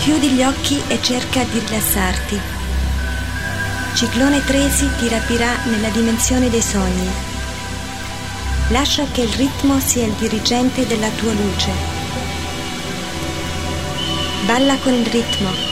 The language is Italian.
Chiudi gli occhi e cerca di rilassarti. Ciclone Tresi ti rapirà nella dimensione dei sogni. Lascia che il ritmo sia il dirigente della tua luce. Balla con il ritmo.